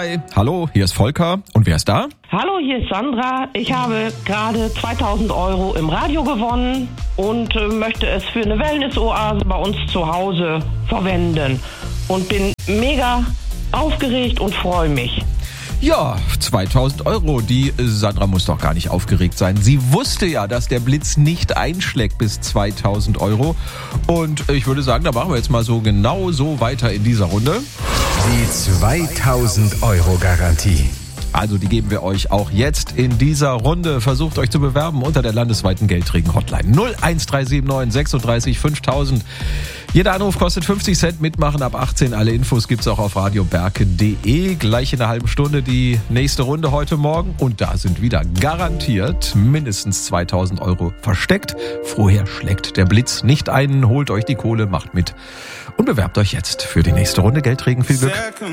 Hi, hallo, hier ist Volker. Und wer ist da? Hallo, hier ist Sandra. Ich habe gerade 2000 € im Radio gewonnen und möchte es für eine Wellness-Oase bei uns zu Hause verwenden. Und bin mega aufgeregt und freue mich. Ja, 2000 €. Die Sandra muss doch gar nicht aufgeregt sein. Sie wusste ja, dass der Blitz nicht einschlägt bis 2000 €. Und ich würde sagen, da machen wir jetzt mal so genau so weiter in dieser Runde. Die 2000 € Garantie. Also die geben wir euch auch jetzt in dieser Runde. Versucht euch zu bewerben unter der landesweiten Geldregen-Hotline 01379 36 5000. Jeder Anruf kostet 50 Cent, mitmachen ab 18. Alle Infos gibt's auch auf radioberke.de. Gleich in einer halben Stunde die nächste Runde heute Morgen. Und da sind wieder garantiert mindestens 2000 € versteckt. Vorher schlägt der Blitz nicht ein. Holt euch die Kohle, macht mit und bewerbt euch jetzt für die nächste Runde Geldregen. Viel Glück.